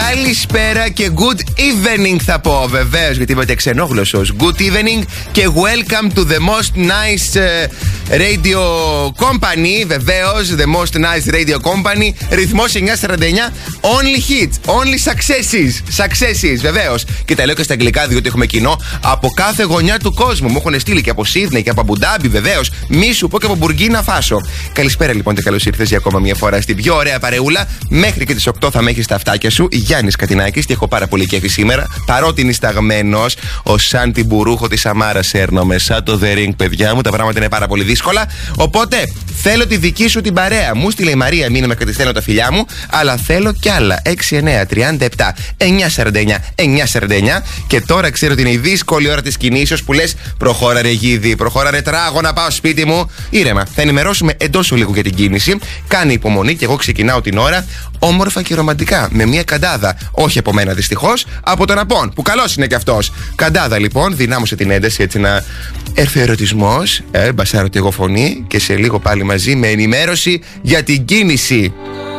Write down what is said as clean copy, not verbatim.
Καλησπέρα και good evening θα πω, βεβαίως, γιατί είμαι και ξενόγλωσσος. Good evening και welcome to the most nice radio company, βεβαίως, the most nice radio company. Ρυθμός 949, only hits, only successes, βεβαίως. Και τα λέω και στα αγγλικά, διότι έχουμε κοινό από κάθε γωνιά του κόσμου. Μου έχουν στείλει και από Σίδνεϊ και από Αμπουντάμπι, βεβαίως. Μη σου πω και από Μπουργκίνα Φάσο. Καλησπέρα λοιπόν και καλώς ήρθες για ακόμα μια φορά στην πιο ωραία παρεούλα. Μέχρι και τις 8 θα με έχεις στα αυτάκια σου. Γιάννης Κατινάκης και έχω πάρα πολύ κέφι σήμερα. Παρότι είναι σταγμένος, ο σαν την μπουρούχο της Αμάρας έρνομαι. Σαν το The Ring, παιδιά μου, τα πράγματα είναι πάρα πολύ δύσκολα. Οπότε θέλω τη δική σου την παρέα. Μου στείλε η Μαρία μήνυμα και τη στέλνω τα φιλιά μου. Αλλά θέλω κι άλλα. 6937 949 949. Και τώρα ξέρω ότι είναι η δύσκολη ώρα της κινήσεως που λες προχώρα ρε Γίδη, προχώρα ρε Τράγο να πάω σπίτι μου. Ήρεμα, θα ενημερώσουμε εντός λίγο για την κίνηση. Κάνε υπομονή και εγώ ξεκινάω την ώρα όμορφα και ρομαντικά με μια καντάδα. Όχι από μένα δυστυχώς, από τον Απών που καλός είναι κι αυτός. Καντάδα λοιπόν, δυνάμωσε την ένταση έτσι να έρθει ο ερωτισμός. Μπασάρω τη εγώ φωνή και σε λίγο πάλι μαζί με ενημέρωση για την κίνηση.